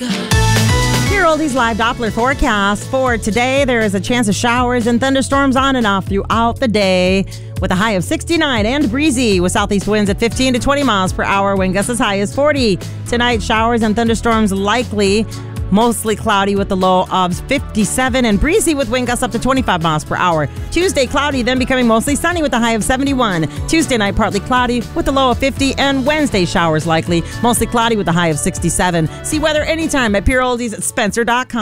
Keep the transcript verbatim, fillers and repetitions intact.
Here, Oldies Live Doppler forecast for today. There is a chance of showers and thunderstorms on and off throughout the day with a high of sixty-nine and breezy with southeast winds at fifteen to twenty miles per hour. Wind gusts as high as forty. Tonight, showers and thunderstorms likely. Mostly cloudy with a low of fifty-seven and breezy with wind gusts up to twenty-five miles per hour. Tuesday, cloudy, then becoming mostly sunny with a high of seventy-one. Tuesday night, partly cloudy with a low of fifty. And Wednesday, showers likely. Mostly cloudy with a high of sixty-seven. See weather anytime at Pure Oldies at Spencer dot com.